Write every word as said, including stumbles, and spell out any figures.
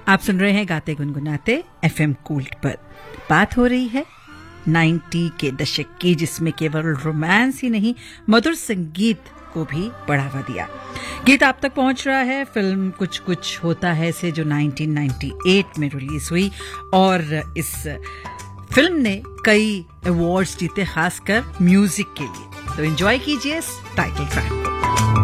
आप सुन रहे हैं गाते गुनगुनाते एफएम कूल्ड पर। बात हो रही है नब्बे के दशक की, जिसमें केवल रोमांस ही नहीं मधुर संगीत को भी बढ़ावा दिया। गीत आप तक पहुंच रहा है फिल्म कुछ कुछ होता है से, जो उन्नीस सौ अट्ठानवे में रिलीज हुई और इस फिल्म ने कई अवार्ड्स जीते, खासकर म्यूजिक के लिए। तो एंजॉय कीजिए इस टाइटल ट्रैक को।